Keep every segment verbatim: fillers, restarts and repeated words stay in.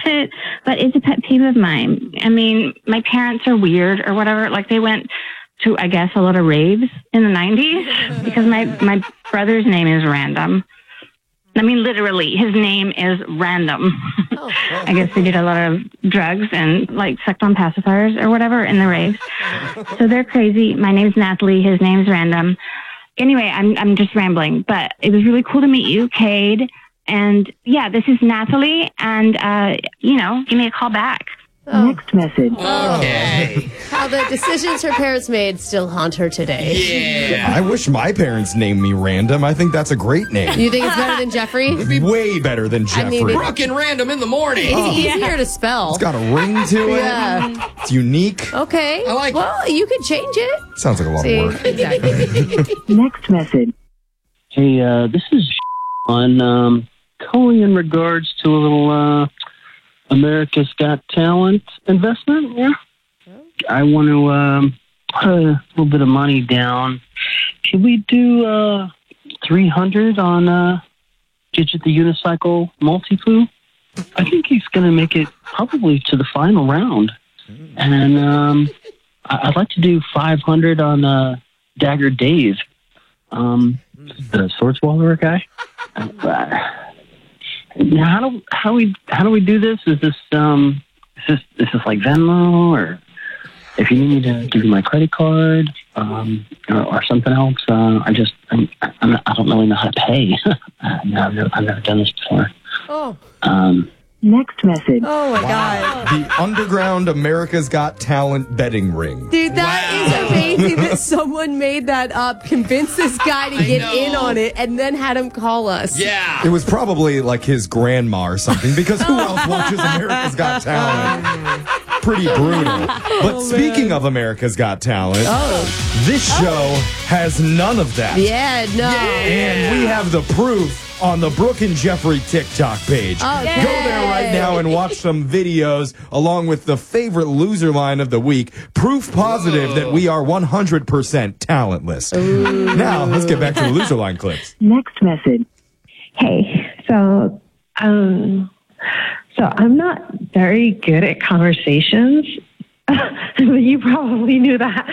it, but it's a pet peeve of mine. I mean, my parents are weird or whatever. Like they went to, I guess, a lot of raves in the nineties because my, my brother's name is Random. I mean, literally, his name is Random. Oh. I guess they did a lot of drugs and like sucked on pacifiers or whatever in the raves. So they're crazy. My name's Natalie. His name's Random. Anyway, I'm I'm just rambling, but it was really cool to meet you, Cade. And yeah, this is Natalie. And, uh, you know, give me a call back. Oh. Next message. Okay. How the decisions her parents made still haunt her today. Yeah. I wish my parents named me Random. I think that's a great name. You think it's better than Jeffrey? Way better than Jeffrey. I mean, Brooke and Random in the morning. It's Oh. easier to spell. It's got a ring to it. Yeah. It's unique. Okay. I like well, it. You could change it. Sounds like a lot See, of work. exactly. Next message. Hey, uh, this is on um, calling in regards to a little uh, America's Got Talent investment. Yeah, I want to um, put a little bit of money down. Can we do uh, three hundred on uh, Gidget the Unicycle Multi-Poo? I think he's going to make it probably to the final round, and um, I- I'd like to do five hundred on uh, Dagger Dave. Um, the sword swallower guy. Uh, now, how do how we how do we do this? Is this um is this is this like Venmo, or if you need me to give you my credit card um or, or something else? Uh, I just I'm, I'm not, I don't really know how to pay. I've never I've never done this before. Oh. Um. Next message. Oh my God. The underground America's Got Talent betting ring. Dude, that Wow. is amazing that someone made that up, convinced this guy to I get know. in on it, and then had him call us. Yeah. It was probably like his grandma or something, because who else watches America's Got Talent? Pretty brutal. But speaking of America's Got Talent, Oh. this show has none of that. Yeah, no. And we have the proof on the Brooke and Jeffrey TikTok page. Oh, Go there right now and watch some videos along with the favorite loser line of the week. Proof positive Whoa. that we are one hundred percent talentless. Ooh. Now, let's get back to the loser line clips. Next message. Hey, so um, so I'm not very good at conversations. You probably knew that.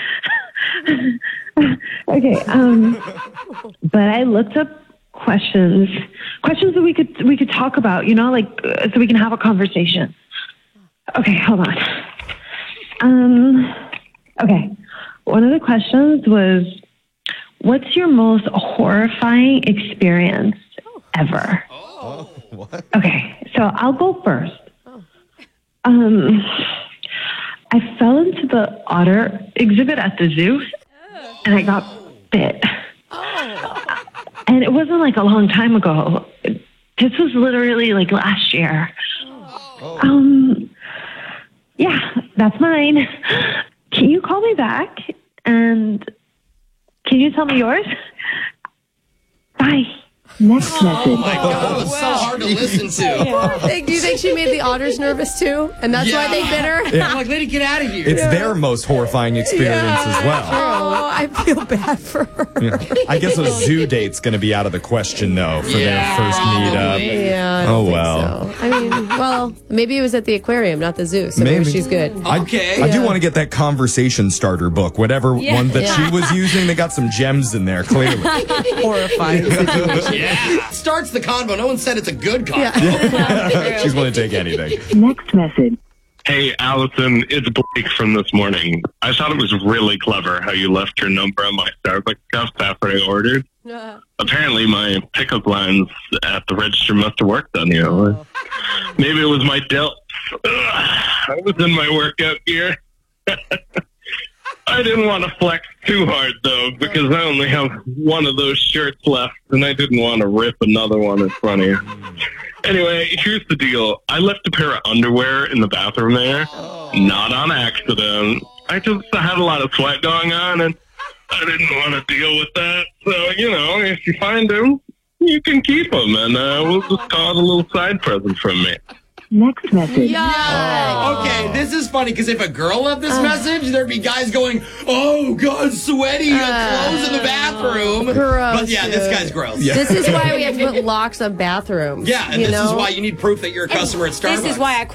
Okay, um, but I looked up questions, questions that we could we could talk about. You know, like uh, so we can have a conversation. Okay, hold on. Um, okay, one of the questions was, what's your most horrifying experience ever? Oh, what? Okay, so I'll go first. Um, I fell into the otter exhibit at the zoo, and I got bit. And it wasn't like a long time ago. This was literally like last year. Oh. Um, yeah, that's mine. Can you call me back? And can you tell me yours? Bye. Next Oh message. my God, it was so hard to listen to. Think- Do you think she made the otters nervous too? And that's why they bit her? Yeah. I'm like, lady, get out of here. It's their most horrifying experience as well. Oh, I feel bad for her. Yeah. I guess a zoo date's going to be out of the question, though, for Yeah, their first probably. meetup. Yeah. I don't Oh, think well. so. I mean, well, maybe it was at the aquarium, not the zoo. So maybe, Maybe. she's good. I, Okay. I do Yeah. want to get that conversation starter book, whatever one that Yeah. she was using. They got some gems in there, clearly. Horrifying situation. Yeah. Starts the convo. No one said it's a good convo. She's willing to take anything. Next message. Hey, Allison, it's Blake from this morning. I thought it was really clever how you left your number on my Starbucks cup after I ordered. Apparently, my pickup lines at the register must have worked on you. Maybe it was my delts. Ugh, I was in my workout gear. I didn't want to flex too hard, though, because I only have one of those shirts left, and I didn't want to rip another one in front of you. Anyway, here's the deal. I left a pair of underwear in the bathroom there, not on accident. I just had a lot of sweat going on, and I didn't want to deal with that. So, you know, if you find them, you can keep them, and uh, we'll just call it a little side present from me. Next message. Yeah. Okay, this is funny because if a girl left this message, there'd be guys going, "Oh God, sweaty, uh, clothes in the bathroom." Gross, But yeah, this dude. guy's gross. Yeah. This is why we have to put locks on bathrooms. Yeah, and you this know? is why you need proof that you're a customer at Starbucks. This is why I